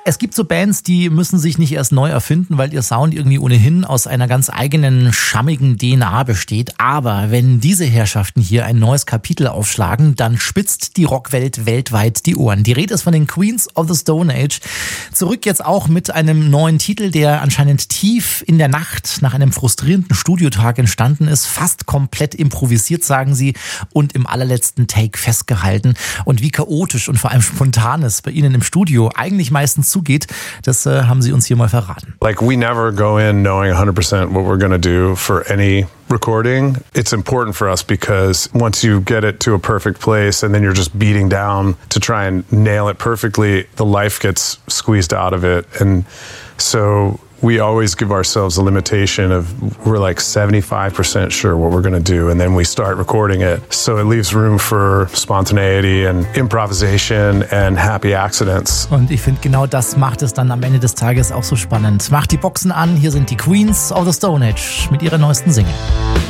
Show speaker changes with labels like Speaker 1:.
Speaker 1: Es gibt so Bands, die müssen sich nicht erst neu erfinden, weil ihr Sound irgendwie ohnehin aus einer ganz eigenen, schammigen DNA besteht. Aber wenn diese Herrschaften hier ein neues Kapitel aufschlagen, dann spitzt die Rockwelt weltweit die Ohren. Die Rede ist von den Queens of the Stone Age. Zurück jetzt auch mit einem neuen Titel, der anscheinend tief in der Nacht nach einem frustrierenden Studiotag entstanden ist. Fast komplett improvisiert, sagen sie, und im allerletzten Take festgehalten. Und wie chaotisch und vor allem spontan es bei ihnen im Studio eigentlich meistens zugeht, das haben sie uns hier mal verraten.
Speaker 2: Like, we never go in knowing 100% what we're going to do for any recording. It's important for us because once you get it to a perfect place and then you're just beating down to try and nail it perfectly, the life gets squeezed out of it. And so we always give ourselves a limitation of we're like 75% sure what we're going to do, and then we start recording it. So it leaves room for spontaneity and improvisation and happy accidents.
Speaker 1: Und ich finde, genau das macht es dann am Ende des Tages auch so spannend. Macht die Boxen an, hier sind die Queens of the Stone Age mit ihrer neuesten Single.